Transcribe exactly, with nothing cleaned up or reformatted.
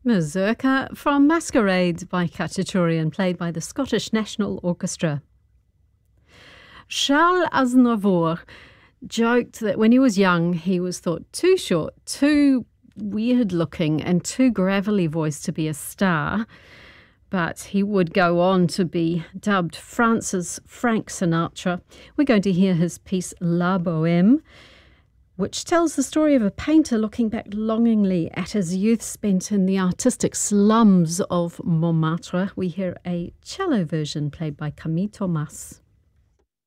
Mazurka from Masquerade by Khachaturian, played by the Scottish National Orchestra. Charles Aznavour joked that when he was young, he was thought too short, too weird-looking and too gravelly voiced to be a star. But he would go on to be dubbed France's Frank Sinatra. We're going to hear his piece La Bohème, which tells the story of a painter looking back longingly at his youth spent in the artistic slums of Montmartre. We hear a cello version played by Camille Thomas.